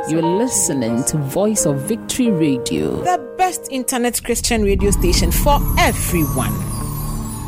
You're listening to Voice of Victory Radio, the best internet Christian radio station for everyone.